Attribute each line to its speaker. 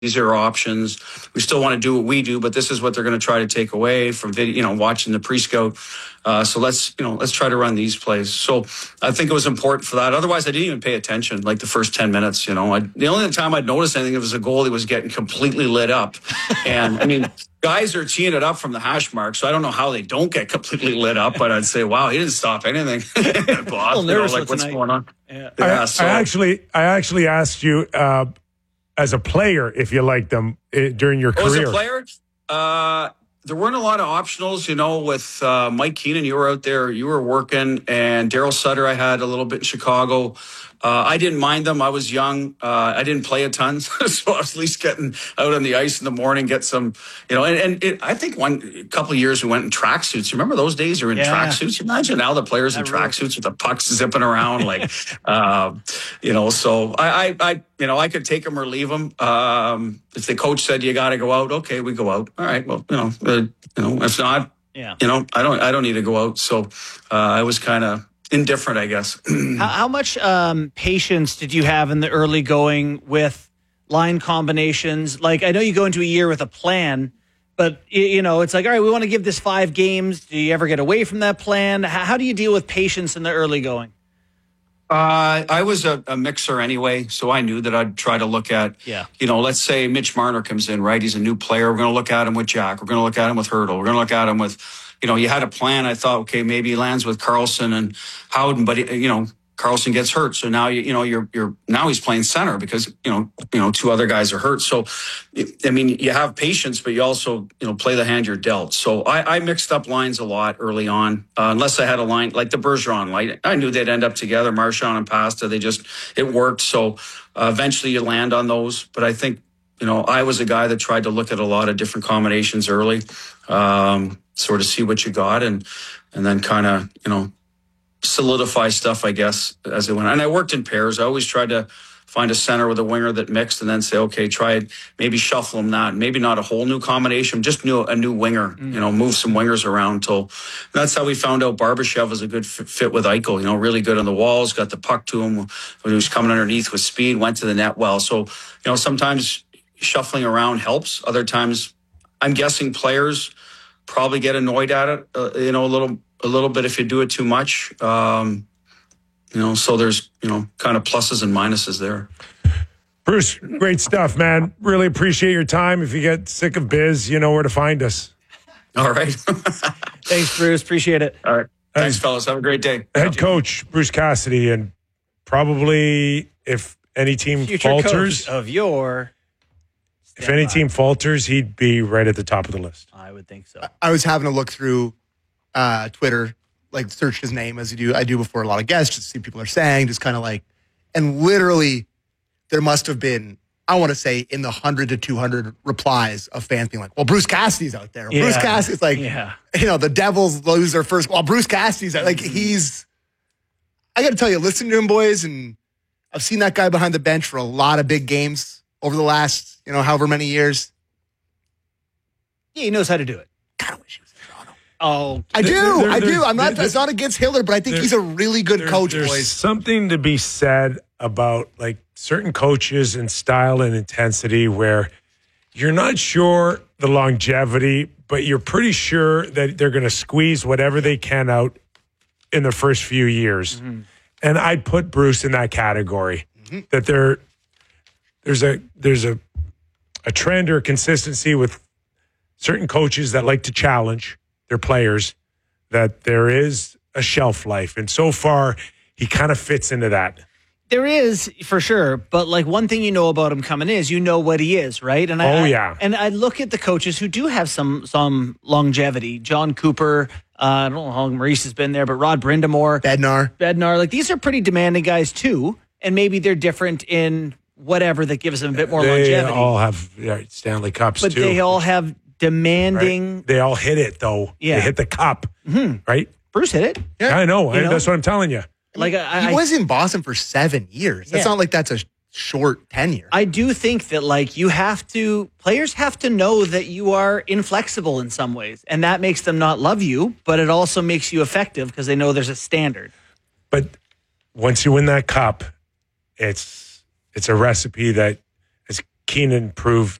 Speaker 1: These are options. We still want to do what we do, but this is what they're going to try to take away from video, watching the pre-scout. So let's try to run these plays. So I think it was important for that. Otherwise, I didn't even pay attention like the first 10 minutes. The only time I'd noticed anything, it was a goalie was getting completely lit up. And I mean, guys are teeing it up from the hash mark. So I don't know how they don't get completely lit up, but I'd say, wow, he didn't stop anything. Bob, what's going on?
Speaker 2: Yeah. I actually asked you, as a player, if you liked them during your career.
Speaker 1: As a player, there weren't a lot of optionals, with Mike Keenan. You were out there, you were working, and Daryl Sutter I had a little bit in Chicago. I didn't mind them. I was young. I didn't play a ton, so I was at least getting out on the ice in the morning, get some, I think a couple of years we went in tracksuits. You remember those days? You're in tracksuits. Imagine now the players in tracksuits with the pucks zipping around, So I could take them or leave them. If the coach said you got to go out, okay, we go out. All right, well, if not, I don't need to go out. So I was kind of indifferent, I guess.
Speaker 3: How much patience did you have in the early going with line combinations? Like, I know you go into a year with a plan, but, it's like, all right, we want to give this 5 games. Do you ever get away from that plan? How do you deal with patience in the early going?
Speaker 1: I was a mixer anyway, so I knew that I'd try to look at, let's say Mitch Marner comes in, right? He's a new player. We're going to look at him with Jack. We're going to look at him with Hurdle. We're going to look at him with, you had a plan. I thought, okay, maybe he lands with Carlson and Howden, but Carlson gets hurt. So now, you're now he's playing center because, 2 other guys are hurt. So, you have patience, but you also, play the hand you're dealt. So I mixed up lines a lot early on, unless I had a line like the Bergeron line. I knew they'd end up together, Marchand and Pasta. It worked. So eventually you land on those. But I think, I was a guy that tried to look at a lot of different combinations early, sort of see what you got and then kind of, solidify stuff, I guess, as it went. And I worked in pairs. I always tried to find a center with a winger that mixed and then say, okay, try it, maybe shuffle them that. Maybe not a whole new combination, just a new winger, move some wingers around that's how we found out Barbashev was a good fit with Eichel, really good on the walls, got the puck to him when he was coming underneath with speed, went to the net well. So, sometimes shuffling around helps. Other times, I'm guessing players probably get annoyed at it, a little bit if you do it too much. So there's, kind of pluses and minuses there.
Speaker 2: Bruce, great stuff, man. Really appreciate your time. If you get sick of biz, you know where to find us.
Speaker 1: All right.
Speaker 3: Thanks, Bruce. Appreciate it.
Speaker 1: All right. Thanks, fellas. Have a great day.
Speaker 2: Head coach, Bruce Cassidy, and probably if any team falters
Speaker 3: of your...
Speaker 2: If any team falters, he'd be right at the top of the list.
Speaker 3: I would think so.
Speaker 4: I was having a look through Twitter, search his name as I do before a lot of guests, just to see what people are saying, just kind of and literally there must have been, I want to say, in the 100 to 200 replies of fans being like, well, Bruce Cassidy's out there. Yeah. Bruce Cassidy's the Devils lose their first, well, Bruce Cassidy's out. I got to tell you, listen to him, boys, and I've seen that guy behind the bench for a lot of big games over the last, however many years.
Speaker 3: Yeah, he knows how to do it.
Speaker 4: God, I wish he was in Toronto.
Speaker 3: Oh,
Speaker 4: I do. It's not against Hiller, but I think he's a really good coach,
Speaker 2: there's
Speaker 4: boys.
Speaker 2: Something to be said about certain coaches and style and intensity where you're not sure the longevity, but you're pretty sure that they're going to squeeze whatever they can out in the first few years. Mm-hmm. And I'd put Bruce in that category. Mm-hmm. That there's a trend or a consistency with certain coaches that like to challenge their players, that there is a shelf life. And so far, he kind of fits into that.
Speaker 3: There is, for sure. But one thing you know about him coming in is what he is, right? And I look at the coaches who do have some longevity. John Cooper, I don't know how long Maurice has been there, but Rod Brindamore. Bednar. These are pretty demanding guys too. And maybe they're different in whatever that gives them a bit more longevity.
Speaker 2: They all have Stanley Cups,
Speaker 3: but
Speaker 2: too.
Speaker 3: They all have demanding...
Speaker 2: Right? They all hit it, though. Yeah. They hit the cup, right?
Speaker 3: Bruce hit it.
Speaker 2: Yeah. I know. That's what I'm telling you.
Speaker 4: He was in Boston for 7 years. That's not like that's a short tenure.
Speaker 3: I do think that players have to know that you are inflexible in some ways, and that makes them not love you, but it also makes you effective because they know there's a standard.
Speaker 2: But once you win that cup, it's a recipe that, as Keenan proved